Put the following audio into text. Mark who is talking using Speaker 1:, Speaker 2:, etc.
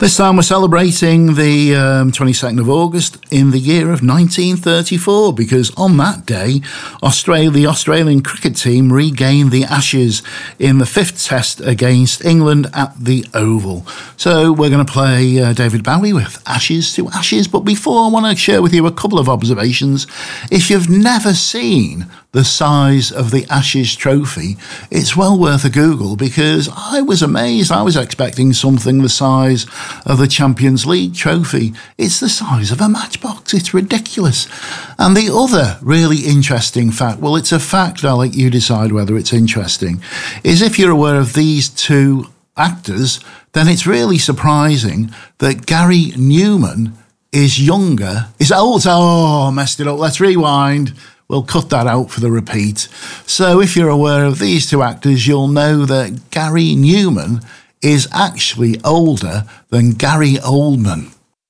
Speaker 1: This time we're celebrating the 22nd of August in the year of 1934, because on that day, the Australian cricket team regained the Ashes in the fifth test against England at the Oval. So we're going to play David Bowie with Ashes to Ashes, but before I want to share with you a couple of observations. If you've never seen the size of the Ashes trophy, it's well worth a Google, because I was amazed. I was expecting something the size of the Champions League trophy. It's the size of a matchbox. It's ridiculous. And the other really interesting fact, well, it's a fact, I'll let you decide whether it's interesting, is if you're aware of these two actors, then it's really surprising that Gary Newman is younger. Messed it up. Let's rewind. We'll cut that out for the repeat. So if you're aware of these two actors, you'll know that Gary Newman is actually older than Gary Oldman.